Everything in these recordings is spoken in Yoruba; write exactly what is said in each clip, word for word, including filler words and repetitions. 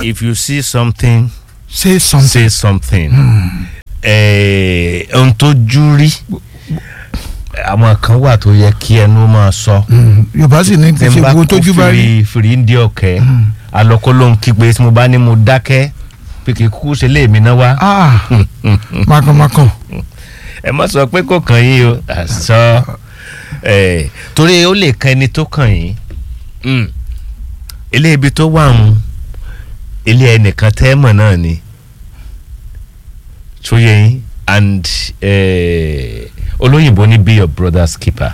if you see something say something. say something. ohun tó júrí àwọn kan wà tó yẹ kí ẹnu máa sọ. Yorùbá sì ní kí ṣe wo tójú bá rí. fìrí ń dí ọ̀kẹ́ alọ́kọ́ ló ń kígbe tí mo bá ní mo dákẹ́ pé kí kú ṣe lé mi náà wá. makàn makàn. ẹ má sọ pé kò kàn yín o àṣọ torí ó lè kan ẹni tó kàn yín ilé ibi tó wà ń ilé ẹnìkan tẹ́ mọ̀ náà ni tó yẹ yín and olóyìnbó ní be your brother's keeper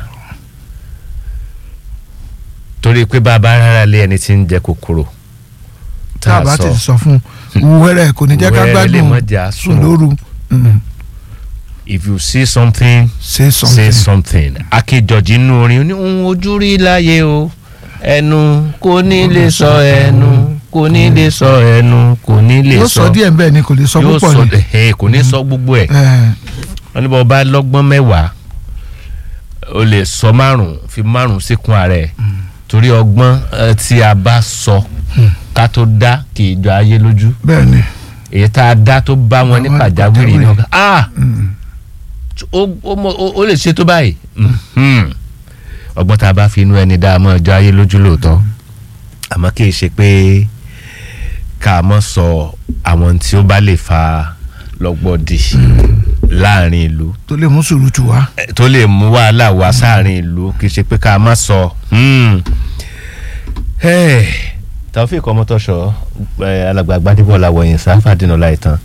torí pé bàbá rárá lé ẹni tí ń jẹ kòkòrò tá a bá ti sọ fún wẹ́rẹ́ kò ní jẹ́ ká gbádùn sùn lóru. if you see something say something, say something. akejọ̀jì inú orin ní ohun ojú rí láyé o ẹnu kò ní lè sọ ẹnu kò ní lè sọ ẹnu kò ní lè sọ. yóò sọ díẹ̀ bẹ́ẹ̀ ni kò lè sọ púpọ̀ ni. yóò sọ kò ní sọ gbogbo ẹ̀. wọ́n ní bọ́ bá lọ́gbọ́n mẹ́wàá o lè sọ márùn-ún fi márùn-ún síkùn ara ẹ̀ torí ọgbọ́n tí a bá sọ ká tó dá kì í jọ ayé lójú. bẹ́ẹ̀ ni. èyí tá a dá tó bá wọn ní pàjáwìrì ni wọ́n ah ó lè ṣe tó báyìí. ọgbọ́n tá a bá fi inú ẹni dá a mọ́ ọjọ́ ayé lójú lóòótọ́ àmọ́ kì í ṣe pé ká mọ́ sọ àwọn tí ó bá lè fa lọ́gbọ́dì láàrin ìlú tó lè mú sùúrùtù wá tó lè mú wàhálà wá sáàrin ìlú kì í ṣe pé ká mọ́ sọ. Taofeek Ọmọtọ́ṣọ̀ alàgbà Gbádébọ̀ làwọ̀yìn sáfàdínà láìtàn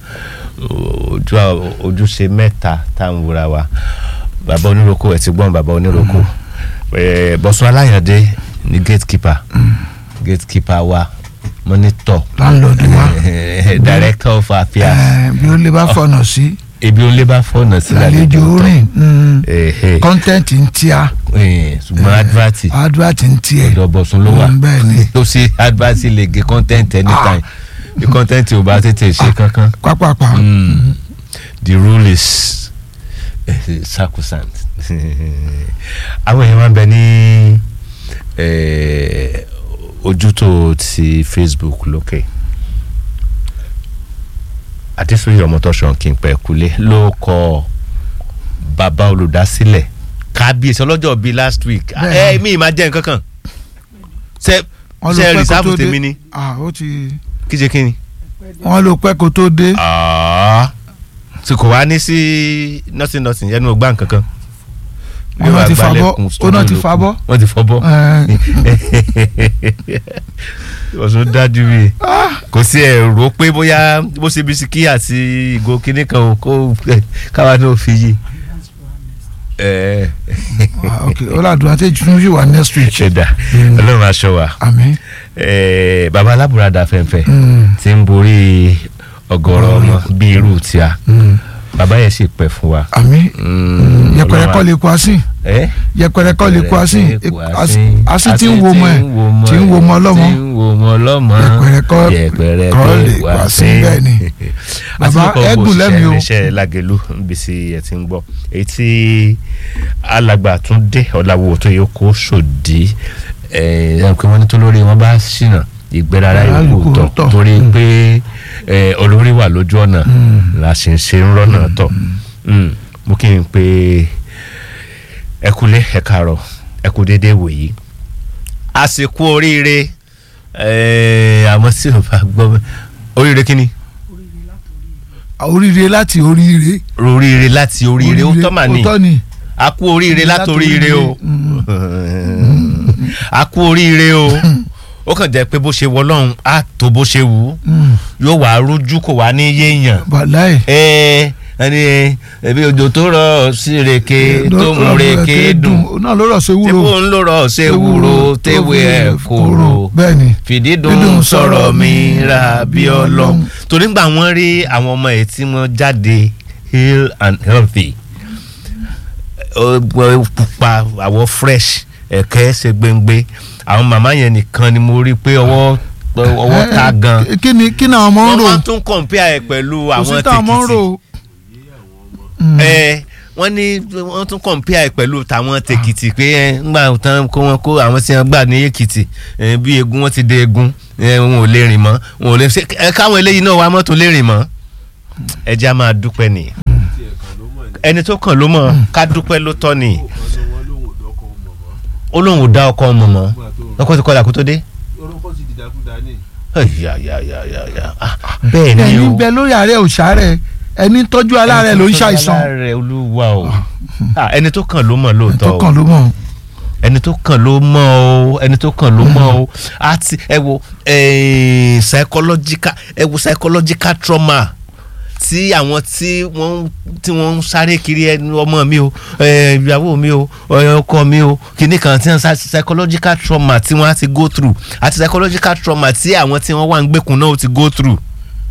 ojúṣe mẹ́ta tá à ń wúra wa bàbá oníroko ẹ̀ ti gbọ́n bàbá oníroko Bọ́sún Aláyàndé ní gatekeeper gatekeeper wa monitor landlord wa director of affairs. bí ó lè bá fọ̀nà sí. ebi ó lè bá fọ̀nà sí lálejò orin content ń tíya. ṣùgbọ́n advert advert ń tiẹ̀. ọ̀dọ̀ Bọ́sún ló wà bẹ́ẹ̀ ni. tó ṣe advert lè gé content anytime the content ò bá tètè ṣe kankan. pápápá. the rule is sacrosanct. àwọn èèyàn máa ń bẹ ní ojútò ti Facebook lókè Adésòye Ọmọtọ́ṣọ̀ kí n pẹ́ kulé ló kọ bàbá olùdásílẹ̀ kábíyèsí ọlọ́jọ́ bíi last week ẹ mi ì máa jẹ́ nǹkan kan ṣe ṣe rìsáàfù tèmi ni kíje kí ni. wọ́n ló pẹ́ kó tó dé. tí kò wá ní sí nothing nothing yẹnu ọgbà nǹkan kan. wọ́n náà ti fa bọ́ wọ́n náà ti fa bọ́. wọ́n ti fọ́ bọ́. Ọ̀ṣun dájú mi kò sí ẹ̀rọ pé bóyá bó ṣe bisikí àti ìgò kínní kan kó káwa náà fi yí. ok ọlọ́dún àti ìtúnú yìí wà next week. ṣẹ̀dá ọlọ́run aṣọ wa. àmín. baba alábùradà fẹ́ǹfẹ́ tí ń borí ọgọ́rọ̀ ọmọ bíi irú tíá bàbá yẹn sì pẹ́ fún wa. àmín. yẹpẹrẹ kọ́ lè kó asín yẹpẹrẹ kọ́ lè kó asín asín tí ń wo mọ ẹ tí ń wo mọ ọlọ́mọ yẹpẹrẹ kọ́ lè kó asín bẹ́ẹ̀ ni. bàbá ẹgùn lẹ́mi o. iṣẹ́ Lágelú níbi tí ẹ ti ń gbọ́ èyí tí alàgbà tún dé ọ̀làwọ̀ tó yẹ kó sòdí ẹ̀ pé wọ́n ní tó lórí wọn bá ṣìnà ìgbéraga ìlú tọ̀ torí pé olórí wà lójú ọ̀nà la ṣe ń ṣe ń rọ́nà tọ̀ mo kí n pé ẹ kúlé ẹ káàárọ̀ ẹ kú déédéé wòyí àsìkò oríire àmọ́ tí o bá gbọ́ oríire kí ni. oríire láti oríire. oríire láti oríire ó tọ́ mà ní a kú oríire láti oríire o a kú oríire o ó kàn jẹ́ pé bó ṣe wọ lọ́hùn á tó bó ṣe wù ú yóò wá rújú kò wá ní yéèyàn. bàláì. ẹ ẹni ẹbí òjò tó rọ̀ sí rèké tó mú rèké dùn náà ló rọ̀ sí ewúro tí kò ń lò rọ̀ sí ewúro téwé ẹ̀ kóró fìdí dùn sọ̀rọ̀ mi ra bí ọlọ́run. torí gbà wọ́n rí àwọn ọmọ ẹ̀ tí wọ́n jáde hale and healthy pupa àwọ̀ fresh ẹ̀kẹ́ ṣe gbẹngbẹ àwọn màmá yẹn nìkan ni mo rí pé ọwọ́ ọwọ́ ta gan. kí ni kí ni àwọn ọmọ ń rò. wọ́n tún compare ẹ̀ pẹ̀lú àwọn tèkìtì. ẹ wọ́n ní wọ́n tún compare ẹ̀ pẹ̀lú tàwọn tèkìtì pé ẹ ńgbà tán kó wọn kó àwọn tí wọ́n gbà ní Èkìtì bí egun wọ́n ti dé egun wọn ò lè rìn mọ́ wọn ò lè ṣe káwọn eléyìí náà wá mọ́tò lè rìn mọ́ ẹ jẹ́ á máa dúpẹ́ ni ẹni tó kàn ló mọ̀ ká dúpẹ́ ló tọ́ ni ó lóun ò dá ọkọ ọmọ mọ́ ọkọ ti kọlà kó tó dé. bẹ́ẹ̀ ni o ẹni bẹ lórí àárẹ̀ òṣàrẹ̀ ẹni tọ́jú aláàrẹ̀ ló ń ṣàìsàn. aláàrẹ̀ olúwa o ẹni tó kàn ló mọ̀ lóòótọ́ ẹni tó kàn ló mọ̀ ẹni tó kàn ló mọ̀ o ẹni tó kàn ló mọ̀ o àti ẹ wo psychological ẹ wo psychological trauma tí àwọn tí wọ́n tí wọ́n ń sáré kiri ẹnu ọmọ mi o ìyàwó mi o ọkọ mi o kìíní kan tí wọ́n sá psychological trauma tí wọ́n á ti go through àti psychological trauma tí àwọn tí wọ́n wà ń gbẹ̀kùn náà ó ti go through.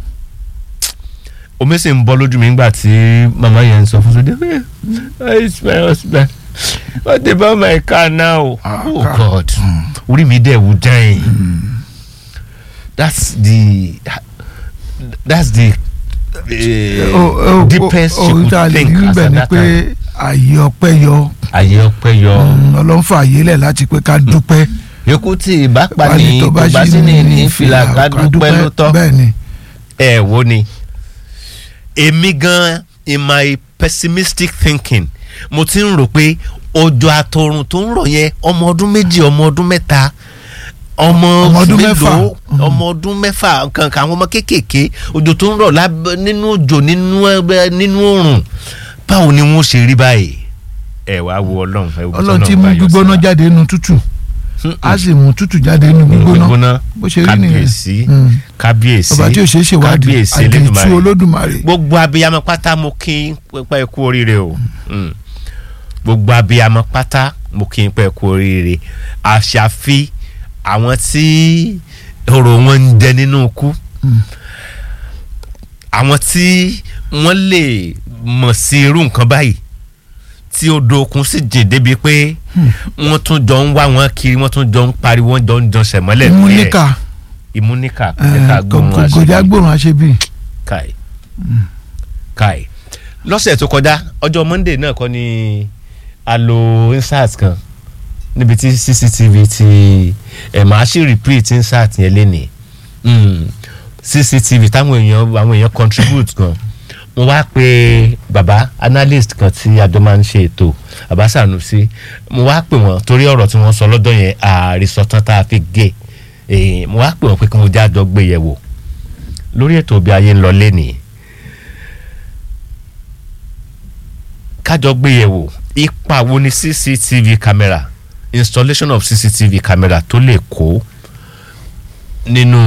omi sì ń bọ́ lójú mi nígbà tí màmá yẹn ń sọ fún sóde it's my husband what about my car now ah, oh car. God orí mi dẹ̀ wù dáìn that's the that's the uh, deepest you could think as at that time. àyè ọpẹ́ yọ àyè ọpẹ́ yọ Ọlọ́run fààyè lẹ̀ láti pé ká dúpẹ́. yòókù tí ìbá pa ní tó bá sí ní ní fìlà ká dúpẹ́ ló tọ́ ẹ wo ni èmi gan in my pessimistic thinking mo ti ń rò pé òjò àtọ̀run tó ń rọ̀ yẹn ọmọ ọdún méjì ọmọ ọdún mẹ́ta ọmọ ọdún mẹ́fà ọmọ ọdún mẹ́fà kankan àwọn ọmọ kéékèèké òjò tó ń rọ̀ nínú òjò nínú òrùn báwo ni wọ́n ṣe rí báyìí ẹ wá wo Ọlọ́run. Ọlọ́run ti mú gbígbóná jáde nínú tútù a sì mú tútù jáde nínú gbígbóná bó ṣe rí nìyẹn. kábíyèsí kábíyèsí ọba tí ò ṣe é ṣèwádìí àdìtú Olódùmarè. gbogbo abiyamọ pátá mo kí n pẹ́ kú oríire o gbogbo abiyamọ pátá mo kí n pẹ́ kú oríire àṣàfi àwọn tí ọ̀rọ̀ wọn ń dẹ nínú ikú àwọn tí wọ́n lè mọ̀ sí irú nǹkan báyìí tí odò òkun sì jìn débi pé wọ́n tún jọ ń wá wọn kiri wọ́n tún jọ ń pariwo wọ́n jọ ń jọ sẹ̀mọ́lẹ̀ lórí ẹ̀ ìmúníkà ìmúníkà kòjá gbóhùn àṣebí kòjá gbóhùn àṣebí. káì káì lọ́sẹ̀ tó kọjá ọjọ́ Monday náà kọ́ ni a lo insert kan níbi tí C C T V ti ẹ̀ máa ṣe repeat insert yẹn lénìí C C T V táwọn èèyàn àwọn èèyàn contribute gan mo wá pé baba analyst kan tí àjọ máa ń ṣe ètò baba Sanusi mo wá pè wọ́n torí ọ̀rọ̀ tí wọ́n sọ lọ́dọ̀ yẹn àrísọtán tá a fi gé mo wá pè wọ́n pé kí wọ́n jájọ gbé yẹ̀ wò lórí ètò bí ayé ń lọ lénìí kájọ gbé yẹ̀ wò ipa wo ni C C T V camera installation of C C T V camera tó lè kó nínú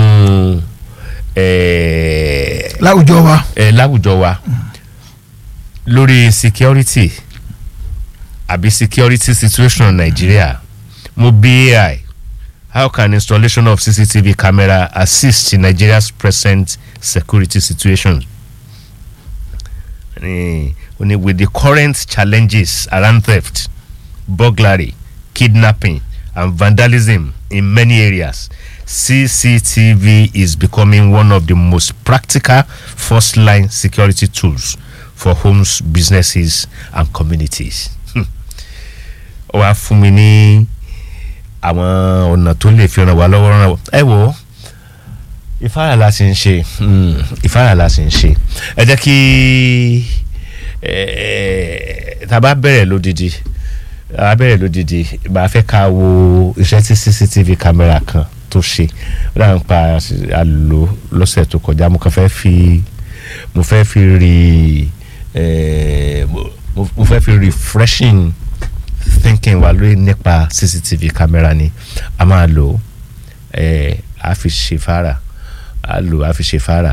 láwùjọ wa láwùjọ wa lórí security àbí security situation Nigeria mo bí A I how can installation of C C T V camera assist in Nigeria's present security situation uh, with the current challenges around theft, burglary, kidnapping and vandalism in many areas. C C T V is becoming one of the most practical first-line security tools for homes, businesses, and communities. Ó wá fún mi ní àwọn ọ̀nà tó lè fi ràn wá lọ́wọ́ ràn wá. Ẹ wo ìfáàrà la sì ń ṣe ìfáàrà la sì ń ṣe ẹ jẹ́ kí tá a bá bẹ̀rẹ̀ lódìdí a bẹ̀rẹ̀ lódìdí bá a fẹ́ ká wo iṣẹ́ tí C C T V camera kan tó ṣe láà ń pa àlò lọ́sẹ̀ tó kọjá mo kàn fẹ́ fi mo fẹ́ fi rí mo fẹ́ fi refreshing thinking wa lórí nípa C C T V camera ni a máa lò a fi ṣe fara a lò a fi ṣe fara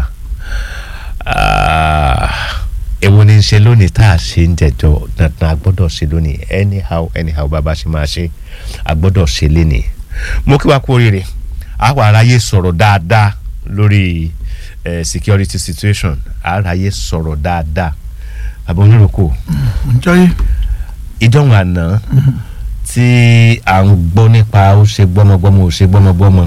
èwo ni ń ṣe lónìí tá a ṣe ń jẹjọ dandan a gbọ́dọ̀ ṣe lónìí anyhow anyhow bàbá ṣe máa ṣe a gbọ́dọ̀ ṣe lénìí mo kí wa kú oríire àwọn aráyé sọ̀rọ̀ dáadáa lórí eh, security situation aráyé sọ̀rọ̀ dáadáa aboníroko ìjọ̀hún àná tí à ń gbọ́ nípa ó ṣe gbọ́mọgbọ́mọ ó ṣe gbọ́mọgbọ́mọ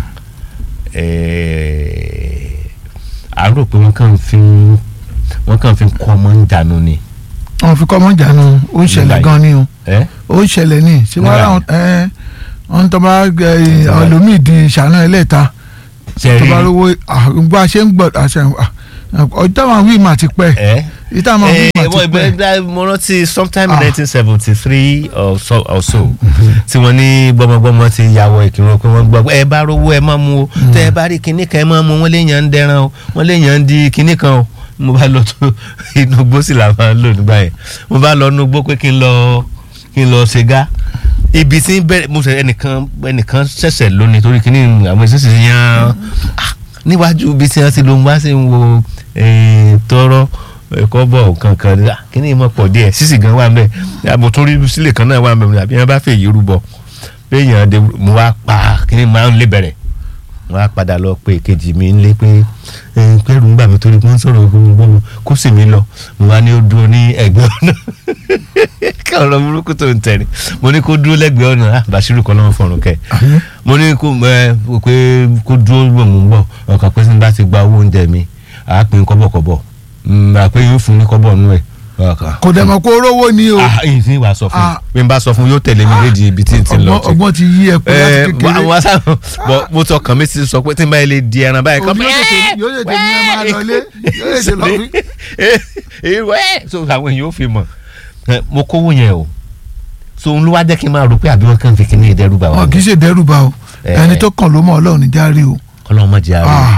à ń rò pé wọ́n kàn fi wọ́n kàn fi kọ́ ọmọ ń dànù ni. wọ́n fi kọ́ ọmọ ń dànù ó ń ṣẹlẹ̀ gan ni o ó ń ṣẹlẹ̀ ni ṣé wọ́n rà wọ́n tó bá ẹlòmíì di ìṣáná ẹlẹ́ta tó bá rówó àgbà ṣe ń gbọ́ àṣẹ ọjọ́ àwọn wíìmù àti pẹ́ ìta àwọn wíìmù àti pẹ́. mo rántí sometime in nineteen seventy three or so or so tí wọ́n ní gbọ́mọgbọ́mọ ti yàwọ̀ ìkírun pé wọ́n gbọ́ ẹ bá rówó ẹ má mú o tẹ́ ẹ bá rí kinní kan ẹ má mú wọ́n lè yàn ń dẹran o wọ́n lè yàn ń di kinní kan o mo bá lọ tó inú gbó sì là máa ń lò nígbà yẹn mo bá lọ inú gbó pé kí n lọ kí n lọ ṣe gá ibi tí bẹ̀rẹ̀ mo sẹ ẹnìkan ẹnìkan ṣẹ̀ṣẹ̀ lónìí torí kinní àwọn ìṣẹ̀ṣẹ̀ yan níwájú ibi tí wọ́n ti lóun bá sì ń wo tọrọ ẹ̀kọ́ bọ̀ kankan kíní mọ̀ pọ̀ díẹ̀ sísì gan wà mẹ́ àbò tó rí sílẹ̀ kan náà wà mẹ́ àbí wọ́n bá fẹ́ yìí rúbọ pé èèyàn dé mo wá pa kíní máa ń lé bẹ̀rẹ̀ mo wá padà lọ pé kejì mi ń lé pé pẹ́rù ń gbà mí torí wọ́n ń sọ̀rọ̀ gbogbo kó sì mí lọ mo wá ní ó dúró ní ẹ̀gbẹ́ ọ̀nà káwọn ọ̀rọ̀ burúkú tó ń tẹ̀lé mo ní kó dúró lẹ́gbẹ̀ẹ́ ọ̀nà Bàṣírù kọ́ lọ́wọ́ fọ̀rùn kẹ́ mo ní kó pé kó dúró gbọ̀n mú bọ̀ ọkàn pé tí n bá ti gba owó oúnjẹ mi àá pín kọ́bọ̀kọ́bọ̀ àpé yóò fún ní kọ́bọ̀ nú ẹ̀. kò dẹ̀ mọ̀ kó rówó ni o. ẹ̀yìn tí wàá sọ fún mi n bá sọ fún yóò tẹ̀lé mi lédi ibi tí n ti lọ. ọgbọ́n ti yí ẹ pé láti kékeré. àwọn asáwọn bọ mo tọ kàn mí ti sọ pé tí n bá yẹ lè di ẹran báyìí kan. yóò lè tẹ̀lé ẹ máa lọlé yóò lè tẹ̀lé ọ̀rí. ìwé so àwọn èèyàn ò fi mọ̀ mo kówó yẹn o so n ló wá jẹ́ kí n máa rò pé àbí wọ́n kàn fi kíní ìdẹ́rùbà wa. wọn kì í ṣe ìdẹ́rùbà o ẹni tó kàn ló mọ̀ Ọlọ́run ní járe o. Ọlọ́run má jẹ́ àárẹ̀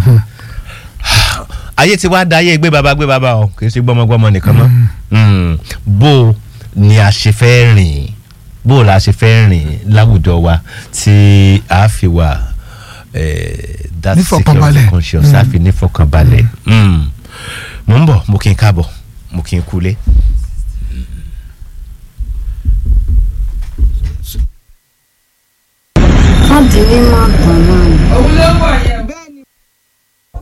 ayé ti wá da ayé gbé baba gbé baba o kì í ṣe gbọmọgbọmọ nìkan mọ́ bó ni a ṣe fẹ́ rìn bó la ṣe fẹ́ rìn láwùjọ wa tí a fi wà that security conscious a fi nífọ̀kànbalẹ̀ mo ń bọ̀ mo kí n káàbọ̀ mo kí n kulé. wọ́n di mímọ́ kan náà.